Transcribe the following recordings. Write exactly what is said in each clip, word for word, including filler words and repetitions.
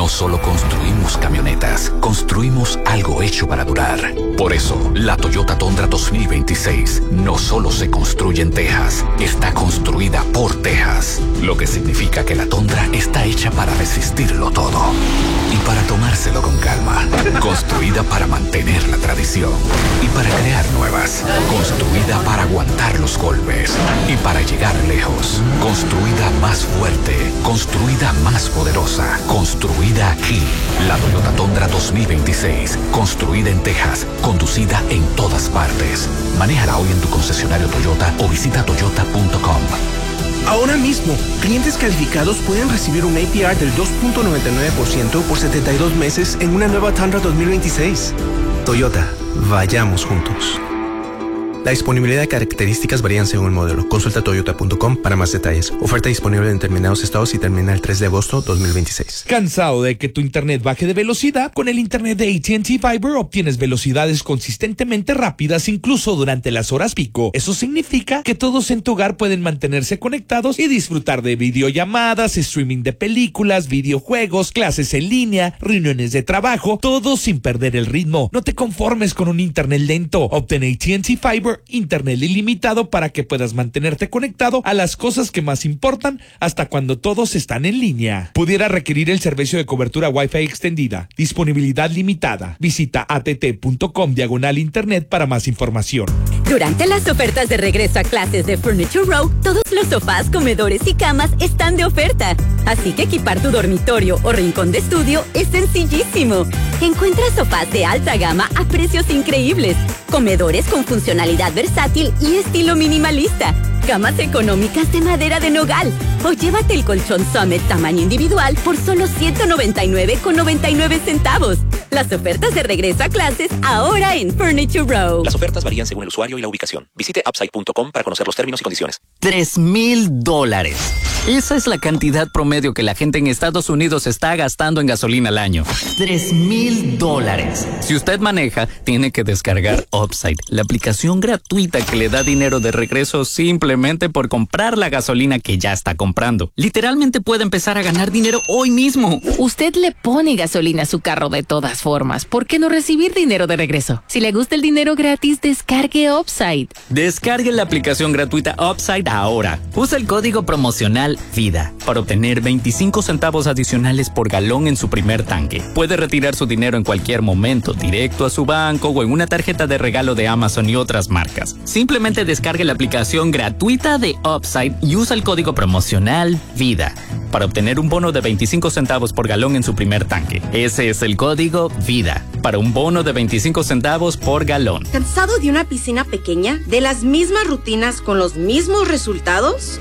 No solo construimos camionetas, construimos algo hecho para durar. Por eso, la Toyota Tundra dos mil veintiséis no solo se construye en Texas, está construida por Texas. Lo que significa que la Tundra está hecha para resistirlo todo. Y para tomárselo con calma. Construida para mantener la tradición. Y para crear nuevas. Construida para aguantar los golpes. Y para llegar lejos. Construida más fuerte. Construida más poderosa. Construida aquí. La Toyota Tundra dos mil veintiséis. Construida en Texas. Conducida en todas partes. Manéjala hoy en tu concesionario Toyota o visita toyota punto com. Ahora mismo, clientes calificados pueden recibir un A P R del dos punto noventa y nueve por ciento por setenta y dos meses en una nueva Tundra dos mil veintiséis. Toyota, vayamos juntos. La disponibilidad de características varían según el modelo. Consulta toyota punto com para más detalles. Oferta disponible en determinados estados y termina el tres de agosto dos mil veintiséis. ¿Cansado de que tu internet baje de velocidad? Con el internet de A T and T Fiber obtienes velocidades consistentemente rápidas incluso durante las horas pico. Eso significa que todos en tu hogar pueden mantenerse conectados y disfrutar de videollamadas, streaming de películas, videojuegos, clases en línea, reuniones de trabajo, todo sin perder el ritmo. No te conformes con un internet lento. Obtén A T and T Fiber internet ilimitado para que puedas mantenerte conectado a las cosas que más importan hasta cuando todos están en línea. Pudiera requerir el servicio de cobertura Wi-Fi extendida. Disponibilidad limitada. Visita att.com diagonal internet para más información. Durante las ofertas de regreso a clases de Furniture Row, todos los sofás, comedores y camas están de oferta. Así que equipar tu dormitorio o rincón de estudio es sencillísimo. Encuentra sofás de alta gama a precios increíbles, comedores con funcionalidad versátil y estilo minimalista, camas económicas de madera de nogal, o llévate el colchón Summit tamaño individual por solo ciento noventa y nueve con noventa y nueve centavos. Las ofertas de regreso a clases ahora en Furniture Row. Las ofertas varían según el usuario y la ubicación. Visite upside punto com para conocer los términos y condiciones. Tres mil dólares. Esa es la cantidad promedio que la gente en Estados Unidos está gastando en gasolina al año. Tres mil dólares. Si usted maneja, tiene que descargar Upside, la aplicación gratuita que le da dinero de regreso simplemente por comprar la gasolina que ya está comprando. Literalmente puede empezar a ganar dinero hoy mismo. Usted le pone gasolina a su carro de todas formas. ¿Por qué no recibir dinero de regreso? Si le gusta el dinero gratis, descargue Upside. Descargue la aplicación gratuita Upside ahora. Usa el código promocional VIDA para obtener veinticinco centavos adicionales por galón en su primer tanque. Puede retirar su dinero en cualquier momento, directo a su banco o en una tarjeta de regalo de Amazon y otras marcas. Simplemente descargue la aplicación gratuita de Upside y usa el código promocional VIDA para obtener un bono de veinticinco centavos por galón en su primer tanque. Ese es el código VIDA para un bono de veinticinco centavos por galón. ¿Cansado de una piscina pequeña? ¿De las mismas rutinas con los mismos resultados?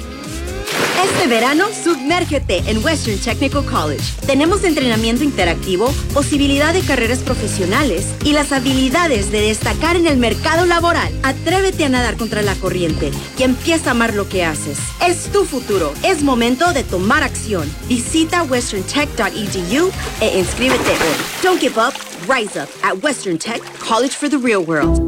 Este verano, sumérgete en Western Technical College. Tenemos entrenamiento interactivo, posibilidad de carreras profesionales y las habilidades de destacar en el mercado laboral. Atrévete a nadar contra la corriente y empieza a amar lo que haces. Es tu futuro. Es momento de tomar acción. Visita western tech punto e d u e inscríbete hoy. Don't give up. Rise up at Western Tech College for the Real World.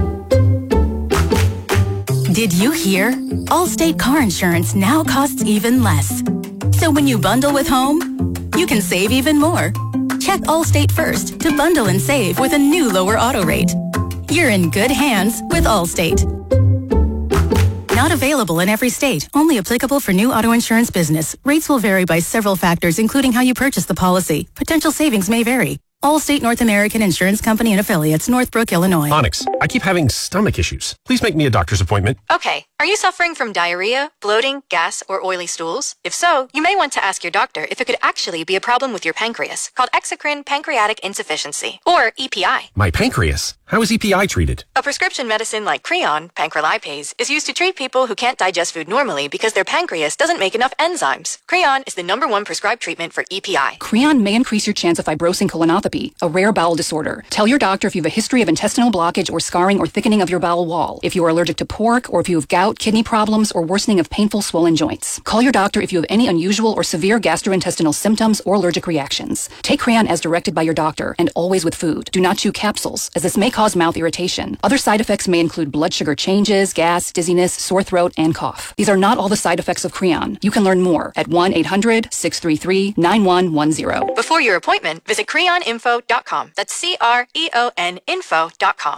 Did you hear? Allstate car insurance now costs even less. So when you bundle with home, you can save even more. Check Allstate first to bundle and save with a new lower auto rate. You're in good hands with Allstate. Not available in every state. Only applicable for new auto insurance business. Rates will vary by several factors, including how you purchase the policy. Potential savings may vary. Allstate North American Insurance Company and Affiliates, Northbrook, Illinois. Onyx, I keep having stomach issues. Please make me a doctor's appointment. Okay. Are you suffering from diarrhea, bloating, gas, or oily stools? If so, you may want to ask your doctor if it could actually be a problem with your pancreas, called exocrine pancreatic insufficiency, or E P I. My pancreas? How is E P I treated? A prescription medicine like Creon, pancrelipase, is used to treat people who can't digest food normally because their pancreas doesn't make enough enzymes. Creon is the number one prescribed treatment for E P I. Creon may increase your chance of fibrosing colonopathy cholelotherapy, a rare bowel disorder. Tell your doctor if you have a history of intestinal blockage or scarring or thickening of your bowel wall, if you are allergic to pork, or if you have gout, kidney problems, or worsening of painful swollen joints. Call your doctor if you have any unusual or severe gastrointestinal symptoms or allergic reactions. Take Creon as directed by your doctor, and always with food. Do not chew capsules, as this may cause mouth irritation. Other side effects may include blood sugar changes, gas, dizziness, sore throat, and cough. These are not all the side effects of Creon. You can learn more at one eight hundred six three three nine one one zero. Before your appointment, visit creon info dot com. That's C R E O N info dot com.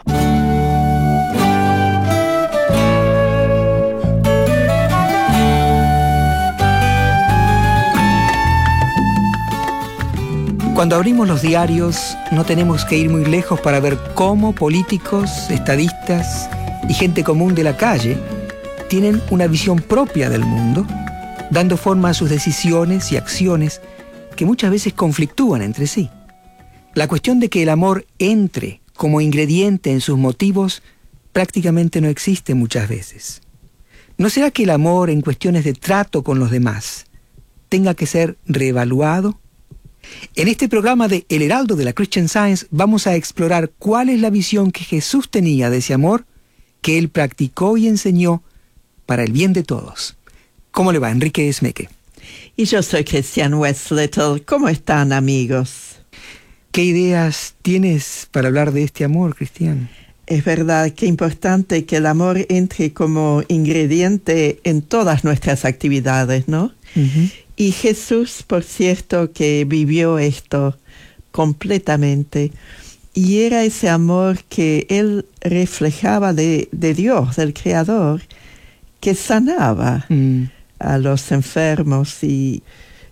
Cuando abrimos los diarios, no tenemos que ir muy lejos para ver cómo políticos, estadistas y gente común de la calle tienen una visión propia del mundo, dando forma a sus decisiones y acciones que muchas veces conflictúan entre sí. La cuestión de que el amor entre como ingrediente en sus motivos prácticamente no existe muchas veces. ¿No será que el amor en cuestiones de trato con los demás tenga que ser reevaluado? En este programa de El Heraldo de la Christian Science vamos a explorar cuál es la visión que Jesús tenía de ese amor que Él practicó y enseñó para el bien de todos. ¿Cómo le va, Enrique Esmeque? Y yo soy Christian Westlittle. ¿Cómo están, amigos? ¿Qué ideas tienes para hablar de este amor, Cristian? Es verdad, qué importante que el amor entre como ingrediente en todas nuestras actividades, ¿no? Uh-huh. Y Jesús, por cierto, que vivió esto completamente. Y era ese amor que Él reflejaba de, de Dios, del Creador, que sanaba mm. a los enfermos y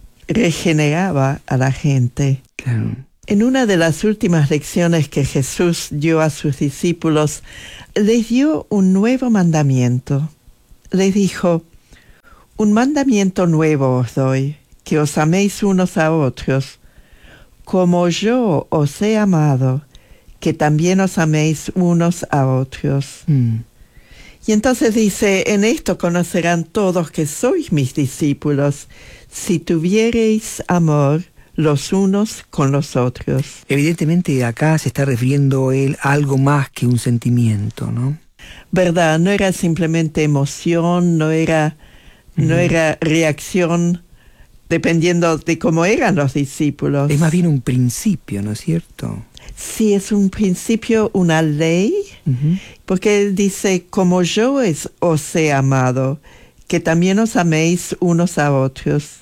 regeneraba a la gente. Claro. En una de las últimas lecciones que Jesús dio a sus discípulos, les dio un nuevo mandamiento. Les dijo: un mandamiento nuevo os doy, que os améis unos a otros, como yo os he amado, que también os améis unos a otros. Mm. Y entonces dice: en esto conocerán todos que sois mis discípulos, si tuviereis amor los unos con los otros. Evidentemente acá se está refiriendo él a algo más que un sentimiento, ¿no? ¿Verdad? No era simplemente emoción, no era, uh-huh. no era reacción dependiendo de cómo eran los discípulos. Es más bien un principio, ¿no es cierto? Sí, es un principio, una ley, uh-huh. porque él dice: como yo es, os he amado, que también os améis unos a otros.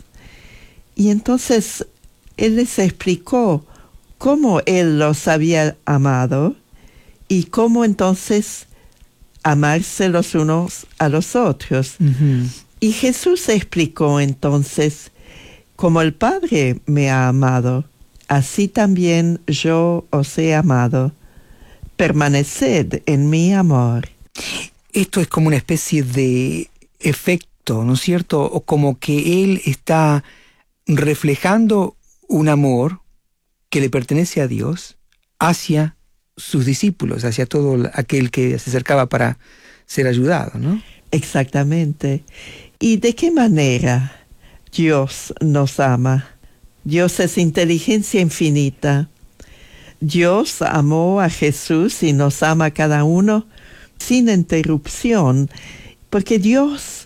Y entonces él les explicó cómo él los había amado y cómo entonces amarse los unos a los otros. Uh-huh. Y Jesús explicó entonces: como el Padre me ha amado, así también yo os he amado. Permaneced en mi amor. Esto es como una especie de efecto, ¿no es cierto? O como que él está reflejando un amor que le pertenece a Dios hacia sus discípulos, hacia todo aquel que se acercaba para ser ayudado, ¿no? Exactamente. ¿Y de qué manera Dios nos ama? Dios es inteligencia infinita. Dios amó a Jesús y nos ama a cada uno sin interrupción, porque Dios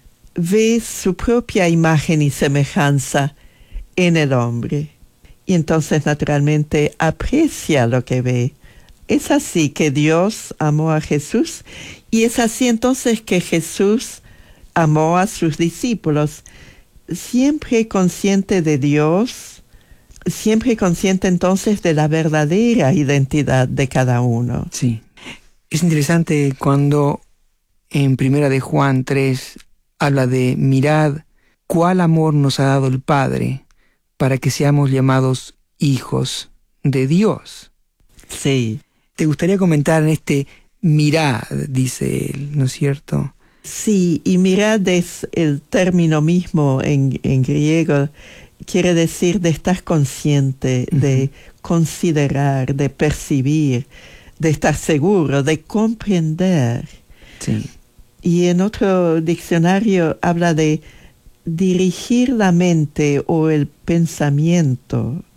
ve su propia imagen y semejanza en el hombre. Y entonces naturalmente aprecia lo que ve. Es así que Dios amó a Jesús, y es así entonces que Jesús amó a sus discípulos, siempre consciente de Dios, siempre consciente entonces de la verdadera identidad de cada uno. Sí. Es interesante cuando en Primera de Juan tres habla de: mirad cuál amor nos ha dado el Padre para que seamos llamados hijos de Dios. Sí. ¿Te gustaría comentar en este mirad, dice él, ¿no es cierto? Sí, y mirad es el término mismo en, en griego, quiere decir de estar consciente, uh-huh. de considerar, de percibir, de estar seguro, de comprender. Sí. Y en otro diccionario habla de dirigir la mente o el pensamiento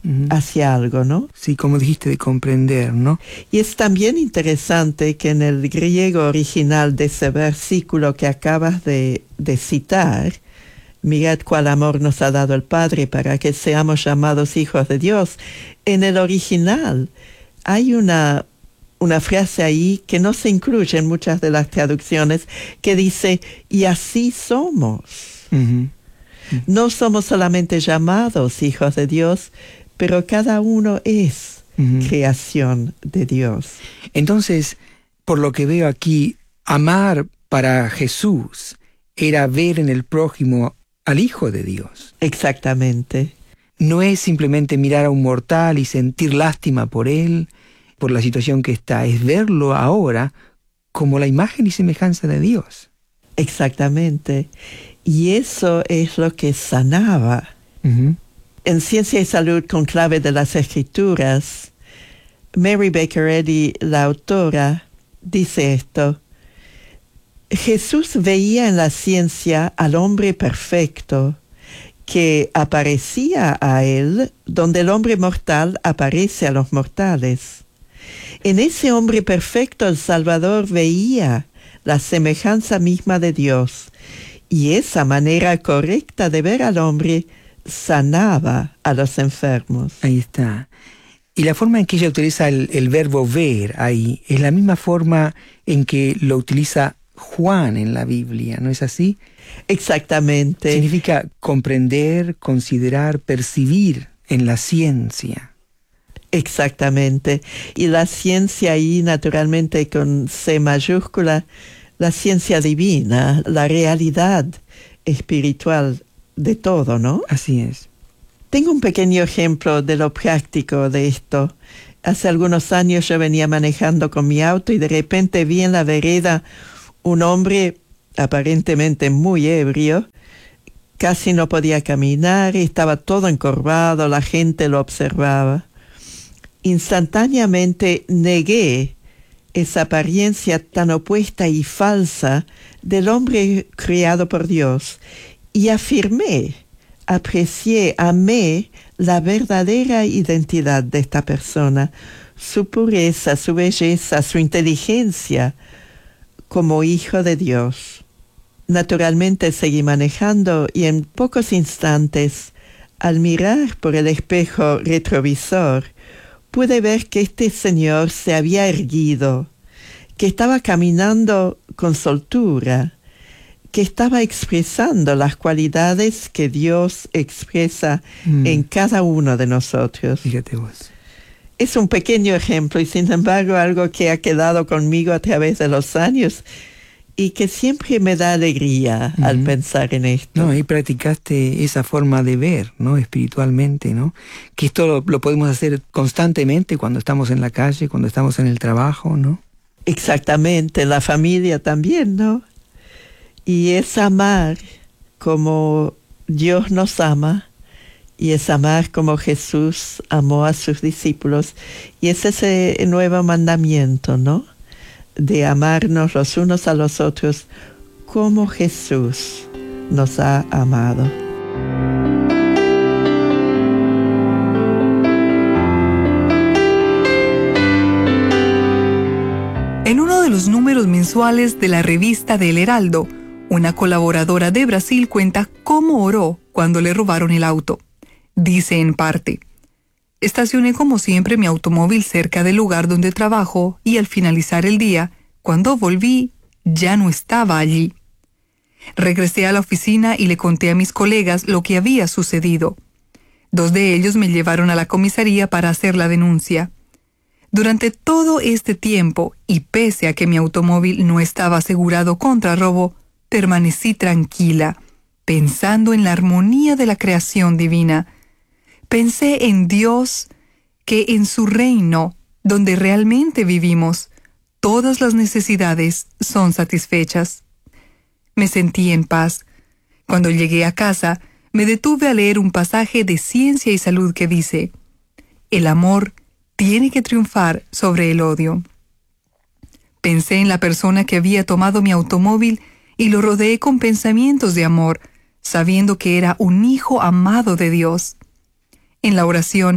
uh-huh. hacia algo, ¿no? Sí, como dijiste, de comprender, ¿no? Y es también interesante que en el griego original de ese versículo que acabas de, de citar, mirad cuál amor nos ha dado el Padre para que seamos llamados hijos de Dios. En el original hay una, una frase ahí que no se incluye en muchas de las traducciones, que dice, y así somos. Uh-huh. No somos solamente llamados hijos de Dios, pero cada uno es uh-huh. creación de Dios. Entonces, por lo que veo aquí, amar para Jesús era ver en el prójimo al Hijo de Dios. Exactamente. No es simplemente mirar a un mortal y sentir lástima por él, por la situación que está, es verlo ahora como la imagen y semejanza de Dios. Exactamente. Y eso es lo que sanaba. Uh-huh. En Ciencia y Salud con clave de las Escrituras, Mary Baker Eddy, la autora, dice esto: Jesús veía en la ciencia al hombre perfecto que aparecía a él donde el hombre mortal aparece a los mortales. En ese hombre perfecto el Salvador veía la semejanza misma de Dios, y esa manera correcta de ver al hombre sanaba a los enfermos. Ahí está. Y la forma en que ella utiliza el, el verbo ver ahí es la misma forma en que lo utiliza Juan en la Biblia, ¿no es así? Exactamente. Significa comprender, considerar, percibir en la ciencia. Exactamente. Y la ciencia ahí, naturalmente, con C mayúscula, la ciencia divina, la realidad espiritual de todo, ¿no? Así es. Tengo un pequeño ejemplo de lo práctico de esto. Hace algunos años yo venía manejando con mi auto y de repente vi en la vereda un hombre aparentemente muy ebrio, casi no podía caminar, estaba todo encorvado, la gente lo observaba. Instantáneamente negué esa apariencia tan opuesta y falsa del hombre creado por Dios y afirmé, aprecié, amé la verdadera identidad de esta persona, su pureza, su belleza, su inteligencia, como hijo de Dios. Naturalmente seguí manejando y en pocos instantes, al mirar por el espejo retrovisor, pude ver que este señor se había erguido, que estaba caminando con soltura, que estaba expresando las cualidades que Dios expresa mm. en cada uno de nosotros. Fíjate vos. Es un pequeño ejemplo y sin embargo algo que ha quedado conmigo a través de los años y que siempre me da alegría uh-huh. al pensar en esto. No, ahí practicaste esa forma de ver, ¿no? Espiritualmente, ¿no? Que esto lo, lo podemos hacer constantemente cuando estamos en la calle, cuando estamos en el trabajo, ¿no? Exactamente, la familia también, ¿no? Y es amar como Dios nos ama. Y es amar como Jesús amó a sus discípulos. Y es ese nuevo mandamiento, ¿no? De amarnos los unos a los otros como Jesús nos ha amado. En uno de los números mensuales de la revista del Heraldo, una colaboradora de Brasil cuenta cómo oró cuando le robaron el auto. Dice en parte: estacioné como siempre mi automóvil cerca del lugar donde trabajo y al finalizar el día, cuando volví, ya no estaba allí. Regresé a la oficina y le conté a mis colegas lo que había sucedido. Dos de ellos me llevaron a la comisaría para hacer la denuncia. Durante todo este tiempo, y pese a que mi automóvil no estaba asegurado contra robo, permanecí tranquila, pensando en la armonía de la creación divina. Pensé en Dios, que en su reino, donde realmente vivimos, todas las necesidades son satisfechas. Me sentí en paz. Cuando llegué a casa, me detuve a leer un pasaje de Ciencia y Salud que dice: el amor tiene que triunfar sobre el odio. Pensé en la persona que había tomado mi automóvil y lo rodeé con pensamientos de amor, sabiendo que era un hijo amado de Dios. En la oración,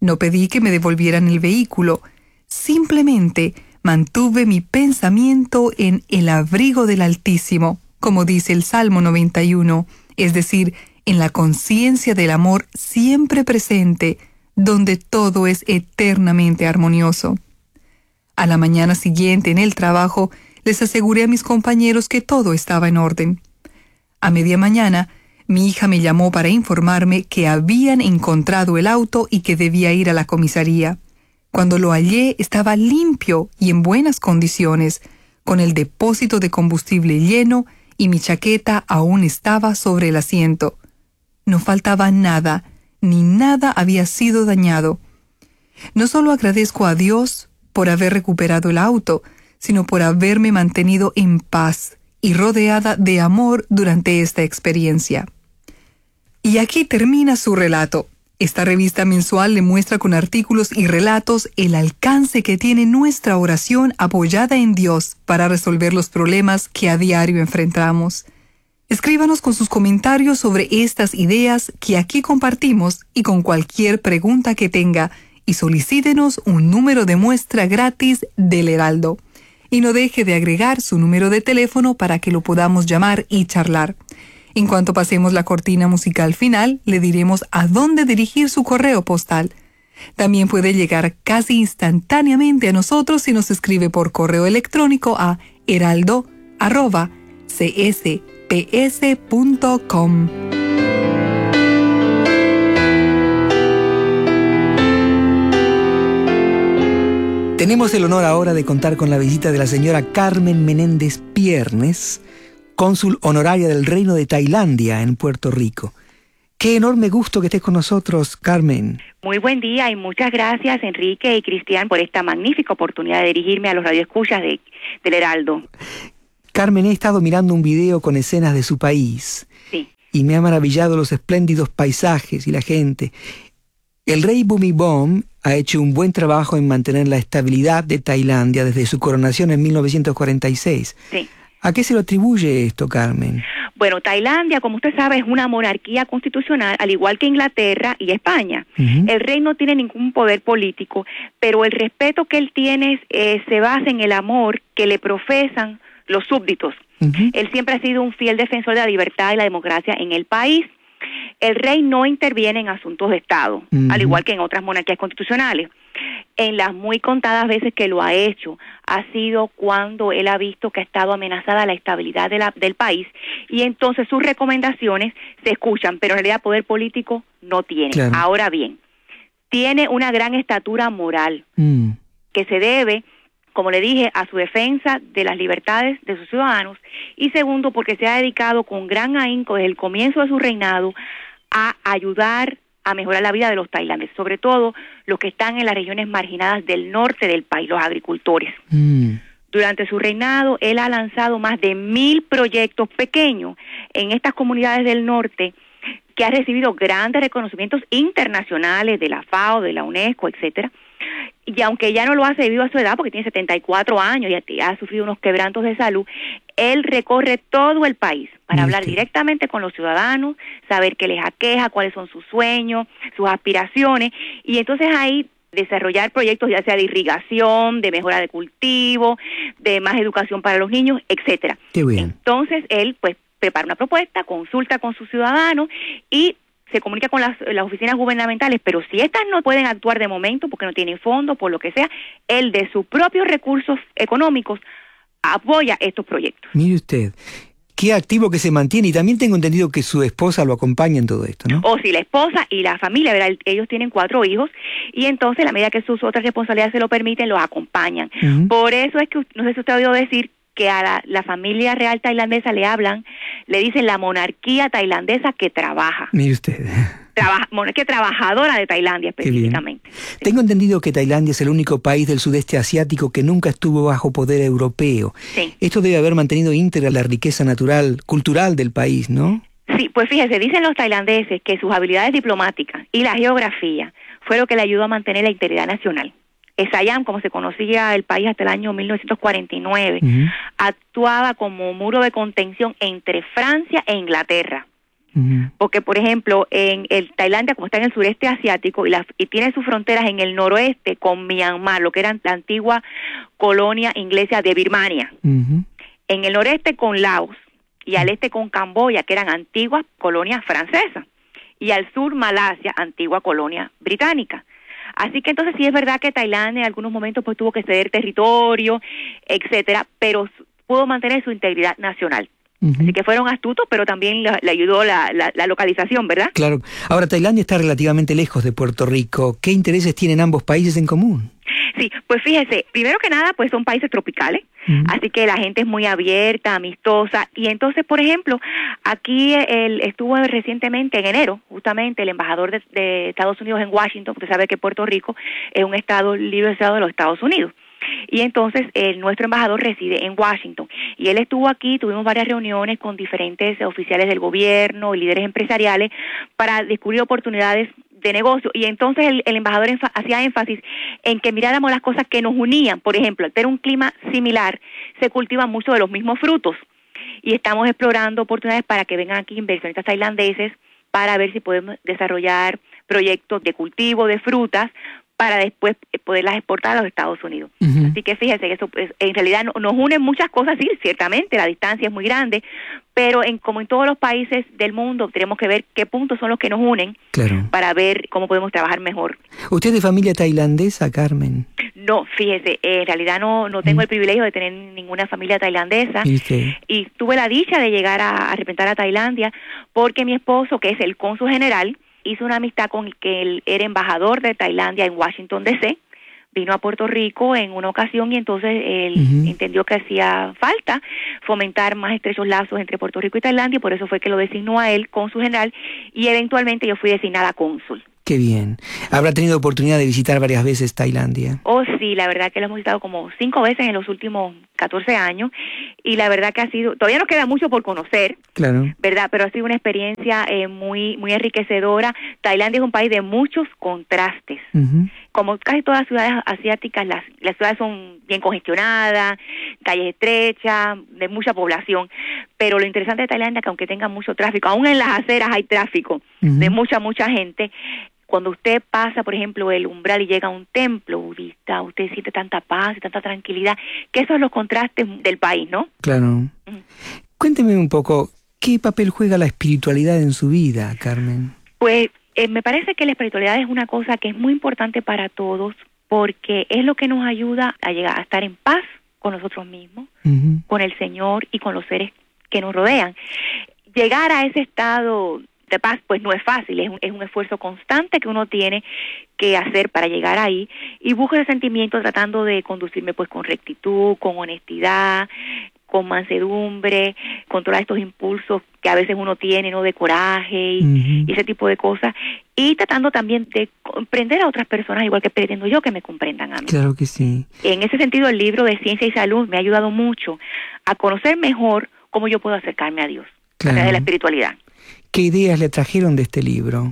No pedí que me devolvieran el vehículo, simplemente mantuve mi pensamiento en el abrigo del Altísimo, como dice el Salmo noventa y uno, es decir, en la conciencia del amor siempre presente, donde todo es eternamente armonioso. A la mañana siguiente, en el trabajo, les aseguré a mis compañeros que todo estaba en orden. A media mañana, mi hija me llamó para informarme que habían encontrado el auto y que debía ir a la comisaría. Cuando lo hallé, estaba limpio y en buenas condiciones, con el depósito de combustible lleno y mi chaqueta aún estaba sobre el asiento. No faltaba nada, ni nada había sido dañado. No solo agradezco a Dios por haber recuperado el auto, sino por haberme mantenido en paz y rodeada de amor durante esta experiencia. Y aquí termina su relato. Esta revista mensual le muestra con artículos y relatos el alcance que tiene nuestra oración apoyada en Dios para resolver los problemas que a diario enfrentamos. Escríbanos con sus comentarios sobre estas ideas que aquí compartimos y con cualquier pregunta que tenga, y solicítenos un número de muestra gratis del Heraldo. Y no deje de agregar su número de teléfono para que lo podamos llamar y charlar. En cuanto pasemos la cortina musical final, le diremos a dónde dirigir su correo postal. También puede llegar casi instantáneamente a nosotros si nos escribe por correo electrónico a heraldo arroba c s p s punto com. Tenemos el honor ahora de contar con la visita de la señora Carmen Menéndez Piernes, cónsul honoraria del Reino de Tailandia en Puerto Rico. Qué enorme gusto que estés con nosotros, Carmen. Muy buen día y muchas gracias, Enrique y Cristian, por esta magnífica oportunidad de dirigirme a los radioescuchas de, del Heraldo. Carmen, he estado mirando un video con escenas de su país. Sí. Y me ha maravillado los espléndidos paisajes y la gente. El rey Bhumibol ha hecho un buen trabajo en mantener la estabilidad de Tailandia desde su coronación en mil novecientos cuarenta y seis. Sí. ¿A qué se lo atribuye esto, Carmen? Bueno, Tailandia, como usted sabe, es una monarquía constitucional, al igual que Inglaterra y España. Uh-huh. El rey no tiene ningún poder político, pero el respeto que él tiene eh, se basa en el amor que le profesan los súbditos. Uh-huh. Él siempre ha sido un fiel defensor de la libertad y la democracia en el país. El rey no interviene en asuntos de Estado, uh-huh. al igual que en otras monarquías constitucionales. En las muy contadas veces que lo ha hecho, ha sido cuando él ha visto que ha estado amenazada la estabilidad de la, del país, y entonces sus recomendaciones se escuchan, pero en realidad poder político no tiene. Claro. Ahora bien, tiene una gran estatura moral, mm. que se debe, como le dije, a su defensa de las libertades de sus ciudadanos, y segundo, porque se ha dedicado con gran ahínco desde el comienzo de su reinado a ayudar a mejorar la vida de los tailandeses, sobre todo los que están en las regiones marginadas del norte del país, los agricultores. Mm. Durante su reinado, él ha lanzado más de mil proyectos pequeños en estas comunidades del norte, que ha recibido grandes reconocimientos internacionales de la FAO, de la UNESCO, etcétera. Y aunque ya no lo hace debido a su edad, porque tiene setenta y cuatro años y ha sufrido unos quebrantos de salud, él recorre todo el país para hablar directamente con los ciudadanos, saber qué les aqueja, cuáles son sus sueños, sus aspiraciones, y entonces ahí desarrollar proyectos ya sea de irrigación, de mejora de cultivo, de más educación para los niños, etcétera. Qué bien. Entonces él pues prepara una propuesta, consulta con sus ciudadanos y se comunica con las, las oficinas gubernamentales, pero si estas no pueden actuar de momento porque no tienen fondos, por lo que sea, él de sus propios recursos económicos apoya estos proyectos. Mire usted, qué activo que se mantiene, y también tengo entendido que su esposa lo acompaña en todo esto, ¿no? O sí, la esposa y la familia, ¿verdad? Ellos tienen cuatro hijos y entonces, a la medida que sus otras responsabilidades se lo permiten, los acompañan. Uh-huh. Por eso es que, no sé si usted ha oído decir que a la, la familia real tailandesa le hablan, le dicen la monarquía tailandesa que trabaja. Mire usted. Trabaja, monarquía trabajadora de Tailandia específicamente. Sí. Tengo entendido que Tailandia es el único país del sudeste asiático que nunca estuvo bajo poder europeo. Sí. Esto debe haber mantenido íntegra la riqueza natural, cultural del país, ¿no? Sí, pues fíjese, dicen los tailandeses que sus habilidades diplomáticas y la geografía fue lo que le ayudó a mantener la integridad nacional. Siam, como se conocía el país hasta el año mil novecientos cuarenta y nueve, uh-huh. actuaba como muro de contención entre Francia e Inglaterra. Uh-huh. Porque, por ejemplo, en el Tailandia, como está en el sureste asiático, y, la, y tiene sus fronteras en el noroeste con Myanmar, lo que era la antigua colonia inglesa de Birmania. Uh-huh. En el noreste con Laos, y al este con Camboya, que eran antiguas colonias francesas. Y al sur, Malasia, antigua colonia británica. Así que entonces sí es verdad que Tailandia en algunos momentos pues tuvo que ceder territorio, etcétera, pero pudo mantener su integridad nacional. Uh-huh. Así que fueron astutos, pero también le, le ayudó la, la, la localización, ¿verdad? Claro. Ahora, Tailandia está relativamente lejos de Puerto Rico. ¿Qué intereses tienen ambos países en común? Sí, pues fíjese, primero que nada, pues son países tropicales, uh-huh. así que la gente es muy abierta, amistosa, y entonces, por ejemplo, aquí el, estuvo recientemente, en enero, justamente, el embajador de, de Estados Unidos en Washington. Usted sabe que Puerto Rico es un estado libre estado de los Estados Unidos. Y entonces el, nuestro embajador reside en Washington y él estuvo aquí, tuvimos varias reuniones con diferentes oficiales del gobierno y líderes empresariales para descubrir oportunidades de negocio, y entonces el, el embajador enfa- hacía énfasis en que miráramos las cosas que nos unían. Por ejemplo, al tener un clima similar, se cultivan muchos de los mismos frutos y estamos explorando oportunidades para que vengan aquí inversionistas tailandeses para ver si podemos desarrollar proyectos de cultivo de frutas para después poderlas exportar a los Estados Unidos. Uh-huh. Así que fíjese que eso pues, en realidad no, nos unen muchas cosas, sí, ciertamente, la distancia es muy grande, pero en como en todos los países del mundo tenemos que ver qué puntos son los que nos unen, claro, para ver cómo podemos trabajar mejor. ¿Usted es de familia tailandesa, Carmen? No, fíjese, eh, en realidad no, no tengo uh-huh. el privilegio de tener ninguna familia tailandesa. ¿Y, y tuve la dicha de llegar a, a representar a Tailandia porque mi esposo, que es el cónsul general, hizo una amistad con el que él era embajador de Tailandia en Washington, D C, vino a Puerto Rico en una ocasión y entonces él uh-huh. entendió que hacía falta fomentar más estrechos lazos entre Puerto Rico y Tailandia, y por eso fue que lo designó a él cónsul general, y eventualmente yo fui designada cónsul. Qué bien. ¿Habrá tenido oportunidad de visitar varias veces Tailandia? Oh, sí, la verdad que lo hemos visitado como cinco veces en los últimos catorce años, y la verdad que ha sido, todavía nos queda mucho por conocer, claro, ¿verdad? Pero ha sido una experiencia eh, muy muy enriquecedora. Tailandia es un país de muchos contrastes. Uh-huh. Como casi todas las ciudades asiáticas, las, las ciudades son bien congestionadas, calles estrechas, de mucha población, pero lo interesante de Tailandia es que aunque tenga mucho tráfico, aún en las aceras hay tráfico uh-huh. de mucha, mucha gente. Cuando usted pasa, por ejemplo, el umbral y llega a un templo budista, usted siente tanta paz y tanta tranquilidad, que esos son los contrastes del país, ¿no? Claro. Uh-huh. Cuénteme un poco, ¿qué papel juega la espiritualidad en su vida, Carmen? Pues eh, me parece que la espiritualidad es una cosa que es muy importante para todos, porque es lo que nos ayuda a llegar a estar en paz con nosotros mismos, uh-huh. con el Señor y con los seres que nos rodean. Llegar a ese estado de paz pues no es fácil, es un, es un esfuerzo constante que uno tiene que hacer para llegar ahí, y busco ese sentimiento tratando de conducirme pues con rectitud, con honestidad, con mansedumbre, controlar estos impulsos que a veces uno tiene, ¿no?, de coraje y, uh-huh. y ese tipo de cosas, y tratando también de comprender a otras personas igual que pretendo yo que me comprendan a mí. Claro que sí. En ese sentido, el libro de Ciencia y Salud me ha ayudado mucho a conocer mejor cómo yo puedo acercarme a Dios, claro, a través de la espiritualidad. ¿Qué ideas le trajeron de este libro?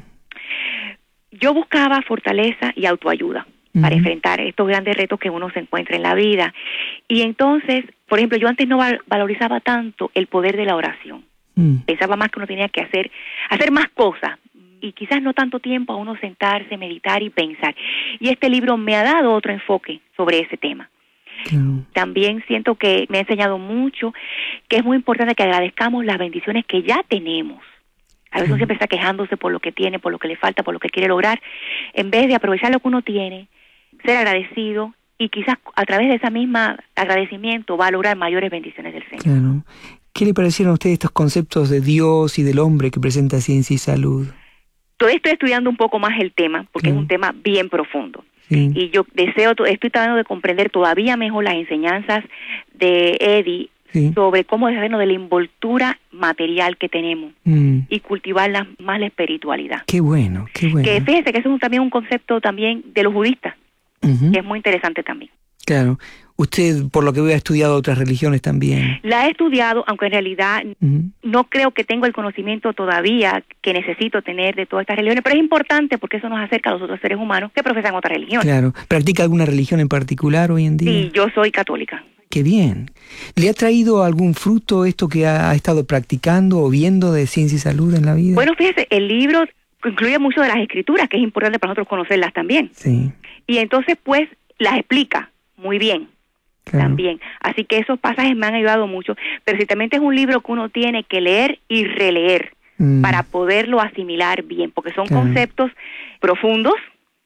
Yo buscaba fortaleza y autoayuda uh-huh. para enfrentar estos grandes retos que uno se encuentra en la vida. Y entonces, por ejemplo, yo antes no val- valorizaba tanto el poder de la oración. Uh-huh. Pensaba más que uno tenía que hacer, hacer más cosas, y quizás no tanto tiempo a uno sentarse, meditar y pensar. Y este libro me ha dado otro enfoque sobre ese tema. Uh-huh. También siento que me ha enseñado mucho que es muy importante que agradezcamos las bendiciones que ya tenemos. A veces uno siempre está quejándose por lo que tiene, por lo que le falta, por lo que quiere lograr, en vez de aprovechar lo que uno tiene, ser agradecido, y quizás a través de esa misma agradecimiento va a lograr mayores bendiciones del Señor. Claro. ¿Qué le parecieron a ustedes estos conceptos de Dios y del hombre que presenta Ciencia y Salud? Todavía estoy estudiando un poco más el tema, porque mm. es un tema bien profundo. Sí. Y yo deseo, estoy tratando de comprender todavía mejor las enseñanzas de Eddie, sí, sobre cómo deshacernos de la envoltura material que tenemos mm. y cultivar la, más la espiritualidad. Qué bueno, qué bueno. Que fíjese que eso es un, también un concepto también de los budistas, uh-huh. que es muy interesante también. Claro. Usted, por lo que veo, ha estudiado otras religiones también. La he estudiado, aunque en realidad uh-huh. no creo que tengo el conocimiento todavía que necesito tener de todas estas religiones, pero es importante porque eso nos acerca a los otros seres humanos que profesan otras religiones. Claro. ¿Practica alguna religión en particular hoy en día? Sí, yo soy católica. Qué bien. ¿Le ha traído algún fruto esto que ha, ha estado practicando o viendo de ciencia y salud en la vida? Bueno, fíjese, el libro incluye mucho de las escrituras, que es importante para nosotros conocerlas también. Sí. Y entonces, pues, las explica muy bien. Claro. También. Así que esos pasajes me han ayudado mucho. Pero ciertamente es un libro que uno tiene que leer y releer mm. para poderlo asimilar bien, porque son claro. conceptos profundos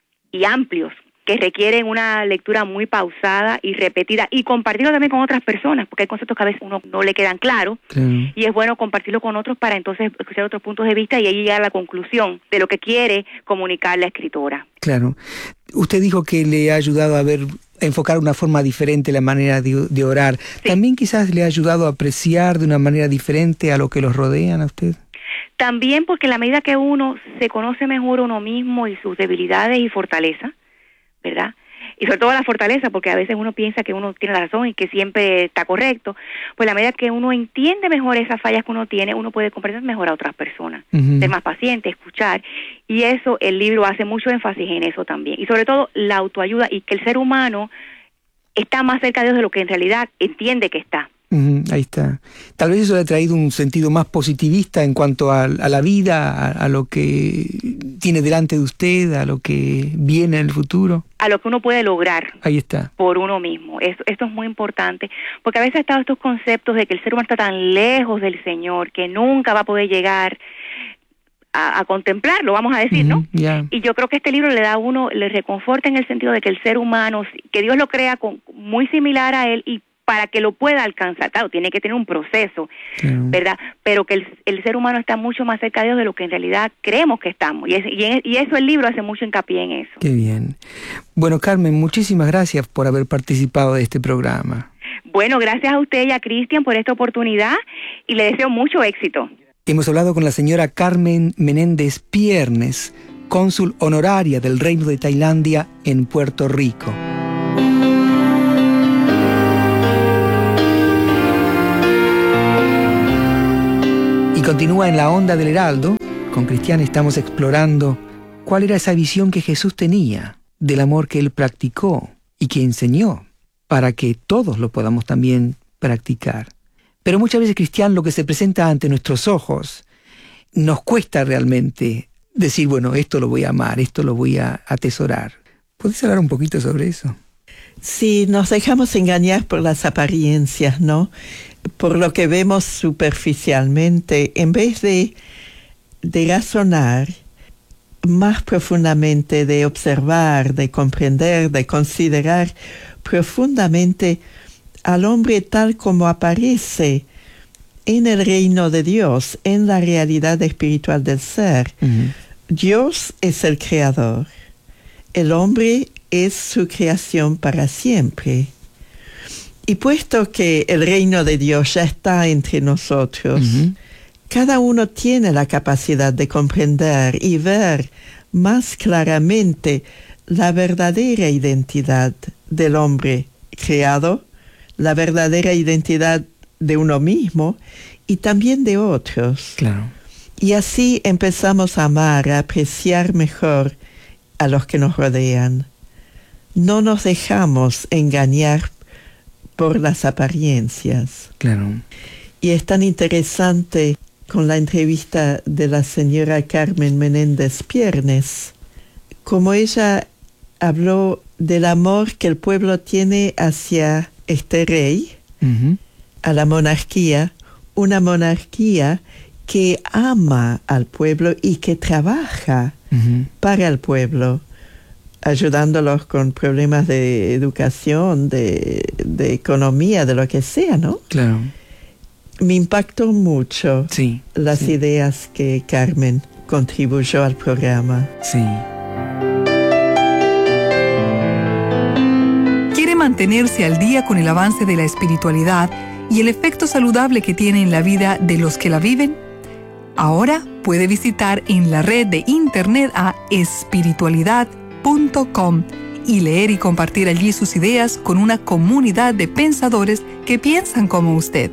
y amplios que requieren una lectura muy pausada y repetida, y compartirlo también con otras personas, porque hay conceptos que a veces uno no le quedan claros, claro. y es bueno compartirlo con otros para entonces escuchar otros puntos de vista y ahí llegar a la conclusión de lo que quiere comunicar la escritora. Claro. Usted dijo que le ha ayudado a ver, a enfocar una forma diferente la manera de, de orar. Sí. ¿También quizás le ha ayudado a apreciar de una manera diferente a lo que los rodean a usted? También porque en la medida que uno se conoce mejor uno mismo y sus debilidades y fortalezas, ¿verdad? Y sobre todo la fortaleza, porque a veces uno piensa que uno tiene la razón y que siempre está correcto, pues a la medida que uno entiende mejor esas fallas que uno tiene, uno puede comprender mejor a otras personas, uh-huh. ser más paciente, escuchar, y eso el libro hace mucho énfasis en eso también, y sobre todo la autoayuda y que el ser humano está más cerca de Dios de lo que en realidad entiende que está. Uh-huh, ahí está. Tal vez eso le ha traído un sentido más positivista en cuanto a, a la vida, a, a lo que tiene delante de usted, a lo que viene en el futuro. A lo que uno puede lograr. Ahí está. Por uno mismo. Esto, esto es muy importante, porque a veces están estos conceptos de que el ser humano está tan lejos del Señor que nunca va a poder llegar a, a contemplarlo, vamos a decir, uh-huh, ¿no? Yeah. Y yo creo que este libro le da a uno, le reconforta en el sentido de que el ser humano, que Dios lo crea con, muy similar a él, y para que lo pueda alcanzar, claro, tiene que tener un proceso, claro. ¿verdad? Pero que el, el ser humano está mucho más cerca de Dios de lo que en realidad creemos que estamos. Y, es, y, en, y eso el libro hace mucho hincapié en eso. Qué bien. Bueno, Carmen, muchísimas gracias por haber participado de este programa. Bueno, gracias a usted y a Cristian por esta oportunidad y le deseo mucho éxito. Hemos hablado con la señora Carmen Menéndez Piernes, cónsul honoraria del Reino de Tailandia en Puerto Rico. Continúa en la onda del Heraldo. Con Cristian estamos explorando cuál era esa visión que Jesús tenía del amor que Él practicó y que enseñó para que todos lo podamos también practicar. Pero muchas veces, Cristian, lo que se presenta ante nuestros ojos nos cuesta realmente decir, bueno, esto lo voy a amar, esto lo voy a atesorar. ¿Puedes hablar un poquito sobre eso? Sí, nos dejamos engañar por las apariencias, ¿no? Por lo que vemos superficialmente, en vez de, de razonar más profundamente, de observar, de comprender, de considerar profundamente al hombre tal como aparece en el reino de Dios, en la realidad espiritual del ser. Uh-huh. Dios es el creador, el hombre es su creación para siempre. Y puesto que el reino de Dios ya está entre nosotros, uh-huh. cada uno tiene la capacidad de comprender y ver más claramente la verdadera identidad del hombre creado, la verdadera identidad de uno mismo y también de otros. Claro. Y así empezamos a amar, a apreciar mejor a los que nos rodean. No nos dejamos engañar por las apariencias. Claro. Y es tan interesante con la entrevista de la señora Carmen Menéndez Piernes, como ella habló del amor que el pueblo tiene hacia este rey, uh-huh. a la monarquía, una monarquía que ama al pueblo y que trabaja uh-huh. para el pueblo, ayudándolos con problemas de educación, de, de economía, de lo que sea, ¿no? Claro. Me impactó mucho sí, las sí. ideas que Carmen contribuyó al programa. Sí. ¿Quiere mantenerse al día con el avance de la espiritualidad y el efecto saludable que tiene en la vida de los que la viven? Ahora puede visitar en la red de internet a espiritualidad punto com y leer y compartir allí sus ideas con una comunidad de pensadores que piensan como usted.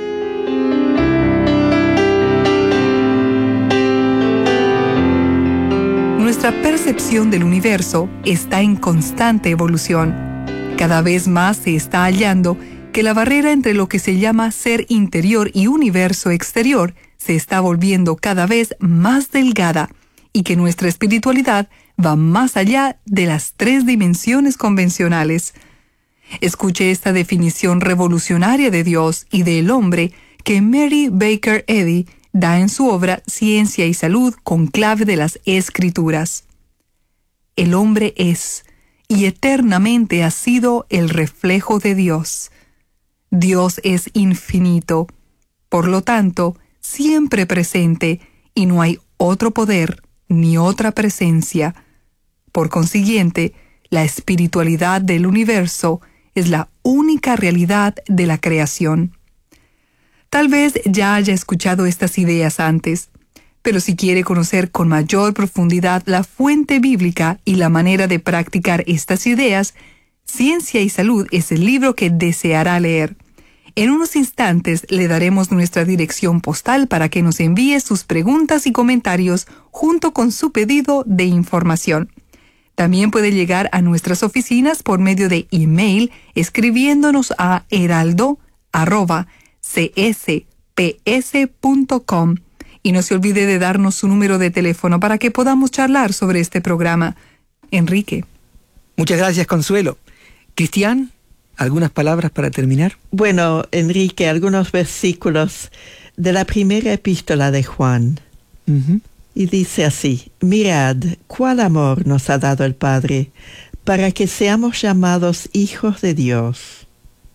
Nuestra percepción del universo está en constante evolución. Cada vez más se está hallando que que la barrera entre lo que se llama ser interior y universo exterior se está volviendo cada vez más delgada y que nuestra espiritualidad va más allá de las tres dimensiones convencionales. Escuche esta definición revolucionaria de Dios y del hombre que Mary Baker Eddy da en su obra Ciencia y Salud con clave de las Escrituras. El hombre es, y eternamente ha sido, el reflejo de Dios. Dios es infinito, por lo tanto, siempre presente, y no hay otro poder ni otra presencia. Por consiguiente, la espiritualidad del universo es la única realidad de la creación. Tal vez ya haya escuchado estas ideas antes, pero si quiere conocer con mayor profundidad la fuente bíblica y la manera de practicar estas ideas, Ciencia y Salud es el libro que deseará leer. En unos instantes le daremos nuestra dirección postal para que nos envíe sus preguntas y comentarios junto con su pedido de información. También puede llegar a nuestras oficinas por medio de email escribiéndonos a heraldo arroba c s p s punto com y no se olvide de darnos su número de teléfono para que podamos charlar sobre este programa. Enrique. Muchas gracias, Consuelo. Cristian, ¿algunas palabras para terminar? Bueno, Enrique, algunos versículos de la primera epístola de Juan. Uh-huh. Y dice así: mirad, cuál amor nos ha dado el Padre, para que seamos llamados hijos de Dios.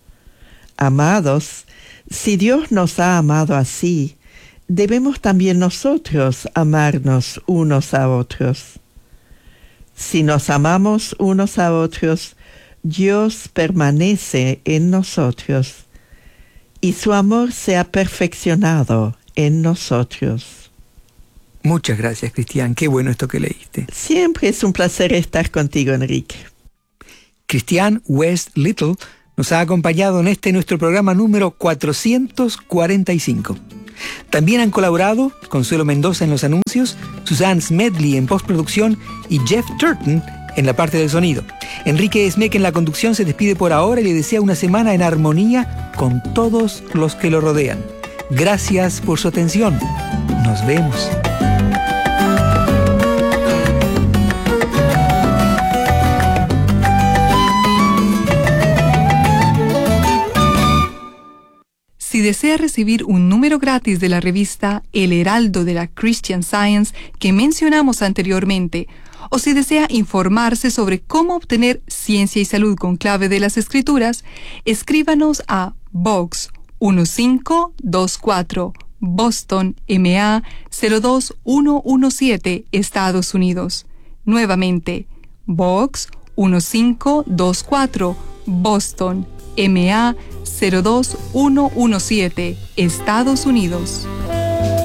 Amados, si Dios nos ha amado así, debemos también nosotros amarnos unos a otros. Si nos amamos unos a otros, Dios permanece en nosotros, y su amor se ha perfeccionado en nosotros. Muchas gracias, Cristian. Qué bueno esto que leíste. Siempre es un placer estar contigo, Enrique. Cristian West Little nos ha acompañado en este nuestro programa número cuatrocientos cuarenta y cinco. También han colaborado Consuelo Mendoza en los anuncios, Susan Smedley en postproducción y Jeff Turton en la parte del sonido. Enrique Esmeck en la conducción se despide por ahora y le desea una semana en armonía con todos los que lo rodean. Gracias por su atención. Nos vemos. Si desea recibir un número gratis de la revista El Heraldo de la Christian Science que mencionamos anteriormente, o si desea informarse sobre cómo obtener Ciencia y Salud con clave de las Escrituras, escríbanos a Box uno cinco dos cuatro, Boston, M A cero dos uno uno siete, Estados Unidos. Nuevamente, Box uno cinco dos cuatro, Boston, M A cero dos uno uno siete, Estados Unidos.